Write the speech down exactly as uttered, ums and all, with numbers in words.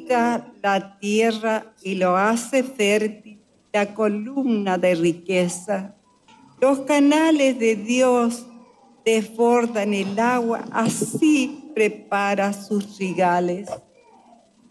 irriga la tierra y lo hace fértil, la columna de riqueza. Los canales de Dios desbordan el agua, así prepara sus regales.